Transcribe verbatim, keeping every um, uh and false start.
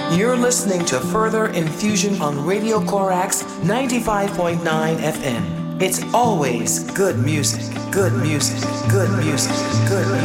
You're listening to Further Infusion on Radio Corax ninety-five point nine F M. It's always good music, good music, good music, good music.